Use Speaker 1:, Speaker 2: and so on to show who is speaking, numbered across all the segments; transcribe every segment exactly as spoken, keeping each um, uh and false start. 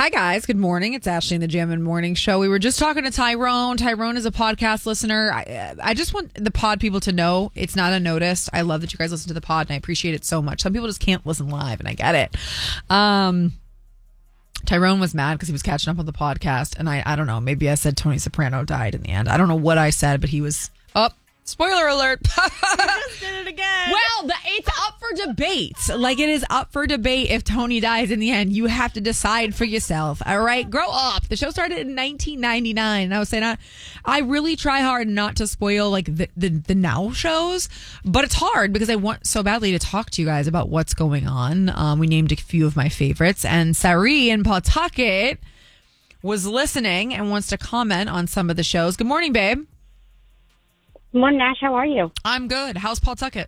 Speaker 1: Hi, guys. Good morning. It's Ashley in the Jam and Morning Show. We were just talking to Tyrone. Tyrone is a podcast listener. I, I just want the pod people to know it's not unnoticed. I love that you guys listen to the pod, and I appreciate it so much. Some people just can't listen live, and I get it. Um, Tyrone was mad because he was catching up on the podcast, and I, I don't know. Maybe I said Tony Soprano died in the end. I don't know what I said, but he was up. Oh, spoiler alert.
Speaker 2: just did it again.
Speaker 1: Well, the, it's up for debate. Like, it is up for debate if Tony dies in the end. You have to decide for yourself. All right? Grow up. The show started in nineteen ninety-nine. And I was saying, I, I really try hard not to spoil, like, the, the, the now shows. But it's hard because I want so badly to talk to you guys about what's going on. Um, we named a few of my favorites. And Sari in Pawtucket was listening and wants to comment on some of the shows. Good morning, babe.
Speaker 3: Good morning, Nash. How are you?
Speaker 1: I'm good. How's Pawtucket?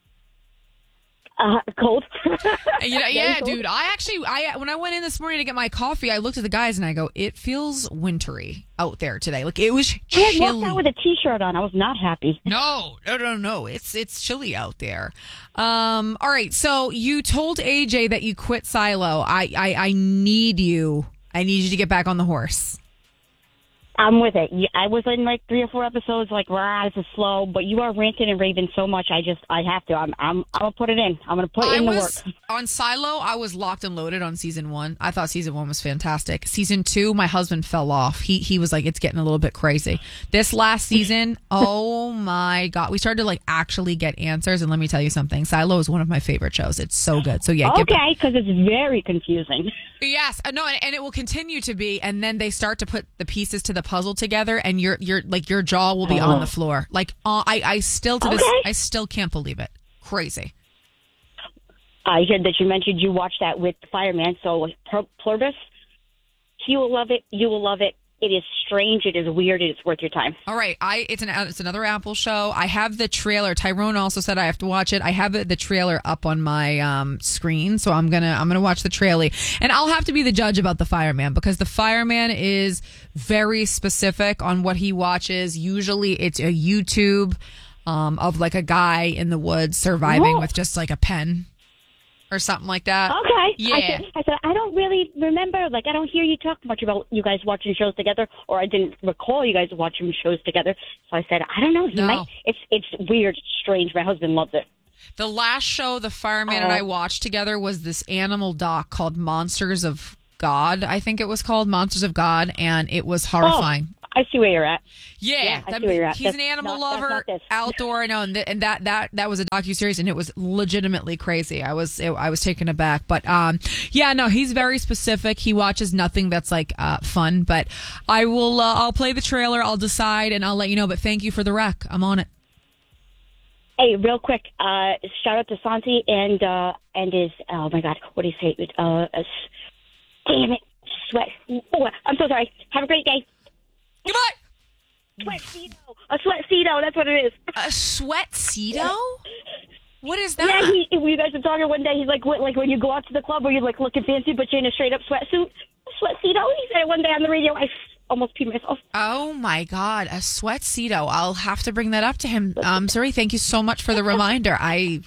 Speaker 3: Uh, cold.
Speaker 1: you know, yeah,
Speaker 3: cold.
Speaker 1: dude. I actually, I when I went in this morning to get my coffee, I looked at the guys and I go, it feels wintry out there today. Like, it was chilly.
Speaker 3: I walked out with a t-shirt on. I was not happy.
Speaker 1: No, no, no, no. It's it's chilly out there. Um. All right. So you told A J that you quit Silo. I, I, I need you. I need you to get back on the horse.
Speaker 3: I'm with it. I was in like three or four episodes, like, rah, this is slow, but you are ranting and raving so much, I just, I have to. I'm, I'm, I'm going to put it in. I'm going to put
Speaker 1: I
Speaker 3: in the
Speaker 1: was,
Speaker 3: work.
Speaker 1: On Silo, I was locked and loaded on season one. I thought season one was fantastic. Season two, my husband fell off. He he was like, it's getting a little bit crazy. This last season, oh my God. We started to like actually get answers. And let me tell you something. Silo is one of my favorite shows. It's so good. So yeah.
Speaker 3: Okay, because it's very confusing.
Speaker 1: Yes. No, and, and it will continue to be. And then they start to put the pieces to the puzzle together. And your your like your jaw will be oh. on the floor. Like uh, I I still to
Speaker 3: okay.
Speaker 1: this I still can't believe it. Crazy.
Speaker 3: I heard that you mentioned you watched that with the Fireman. So Pluribus, he will love it. You will love it. It is strange. It is weird. It is worth your time.
Speaker 1: All right. I it's an it's another Apple show. I have the trailer. Tyrone also said I have to watch it. I have the trailer up on my um, screen, so I'm gonna I'm gonna watch the trailer, and I'll have to be the judge about the Fireman because the Fireman is very specific on what he watches. Usually, it's a YouTube um, of like a guy in the woods surviving
Speaker 3: Whoa.
Speaker 1: with just like a pen or something like that.
Speaker 3: Okay.
Speaker 1: Yeah.
Speaker 3: I said, I said, I don't really remember. Like, I don't hear you talk much about you guys watching shows together, or I didn't recall you guys watching shows together. So I said, I don't know. He
Speaker 1: no.
Speaker 3: might. It's it's weird, it's strange. My husband loves it.
Speaker 1: The last show the Fireman uh, and I watched together was this animal doc called Monsters of God. I think it was called Monsters of God, and it was horrifying.
Speaker 3: Oh. I see where you're at.
Speaker 1: Yeah,
Speaker 3: yeah I
Speaker 1: that,
Speaker 3: see where you're at.
Speaker 1: He's
Speaker 3: that's
Speaker 1: an animal
Speaker 3: not,
Speaker 1: lover, outdoor. I know, and, th- and that that that was a docuseries, and it was legitimately crazy. I was it, I was taken aback, but um, yeah, no, he's very specific. He watches nothing that's like uh, fun. But I will. Uh, I'll play the trailer. I'll decide, and I'll let you know. But thank you for the rec. I'm on it.
Speaker 3: Hey, real quick, uh, shout out to Santi and uh, and his. Oh my God, what do you say? Uh, uh, damn it, sweat. Oh, I'm so sorry. Have a great day.
Speaker 1: Goodbye.
Speaker 3: Sweat-cedo. A sweat-cedo, that's what it is.
Speaker 1: A sweat-cedo? What is that?
Speaker 3: Yeah, he, you guys were talking one day, he's like, what, like when you go out to the club where you're like looking fancy, but you're in a straight-up sweatsuit. A sweat-cedo? He said it one day on the radio. I almost peed myself.
Speaker 1: Oh, my God. A sweat-cedo. I'll have to bring that up to him. Um, sorry, thank you so much for the reminder. I,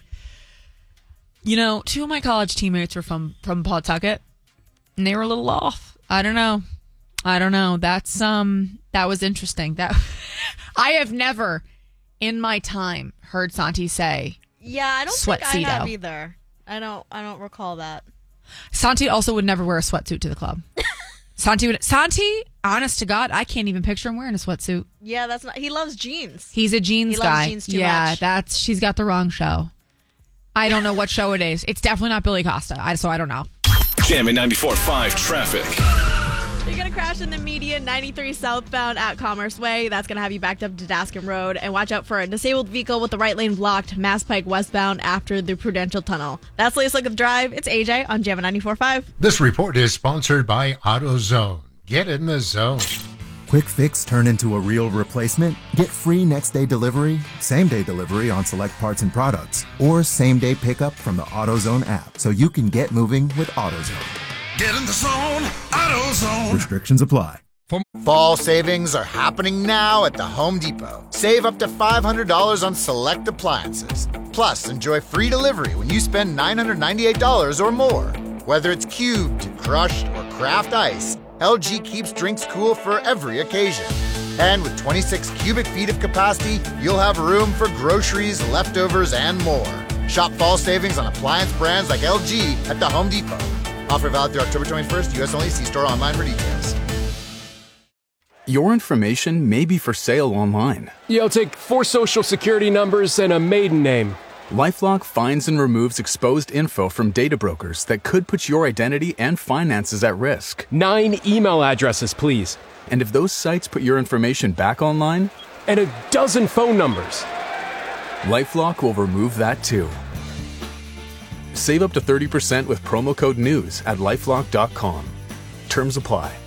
Speaker 1: you know, two of my college teammates were from, from Pawtucket, and they were a little off. I don't know. I don't know. That's um that was interesting. That I have never in my time heard Santi say
Speaker 2: Yeah, I don't think I have either. I don't I don't recall that.
Speaker 1: Santi also would never wear a sweatsuit to the club. Santi would Santi, honest to God, I can't even picture him wearing a sweatsuit.
Speaker 2: Yeah, that's not he loves jeans.
Speaker 1: He's a jeans
Speaker 2: he
Speaker 1: guy.
Speaker 2: Loves jeans too
Speaker 1: yeah,
Speaker 2: much.
Speaker 1: that's she's got the wrong show. I don't know what show it is. It's definitely not Billy Costa. I so I don't know.
Speaker 4: Jamming ninety-four point five traffic.
Speaker 2: You're going to crash in the median ninety-three southbound at Commerce Way. That's going to have you backed up to Daskin Road. And watch out for a disabled vehicle with the right lane blocked, Mass Pike westbound after the Prudential Tunnel. That's Latest Look at the Drive. It's A J on Jam ninety-four point five.
Speaker 5: This report is sponsored by AutoZone. Get in the zone.
Speaker 6: Quick fix turn into a real replacement? Get free next day delivery, same day delivery on select parts and products, or same day pickup from the AutoZone app so you can get moving with AutoZone.
Speaker 7: Get in the zone, AutoZone.
Speaker 6: Restrictions apply.
Speaker 8: Fall savings are happening now at the Home Depot. Save up to five hundred dollars on select appliances. Plus, enjoy free delivery when you spend nine hundred ninety-eight dollars or more. Whether it's cubed, crushed, or craft ice, L G keeps drinks cool for every occasion. And with twenty-six cubic feet of capacity, you'll have room for groceries, leftovers, and more. Shop fall savings on appliance brands like L G at the Home Depot. Offer valid through October twenty-first, U S only. See store online for details.
Speaker 9: Your information may be for sale online.
Speaker 10: You'll take four social security numbers and a maiden name.
Speaker 9: LifeLock finds and removes exposed info from data brokers that could put your identity and finances at risk.
Speaker 10: Nine email addresses, please.
Speaker 9: And if those sites put your information back online?
Speaker 10: And a dozen phone numbers.
Speaker 9: LifeLock will remove that too. Save up to thirty percent with promo code NEWS at lifelock dot com. Terms apply.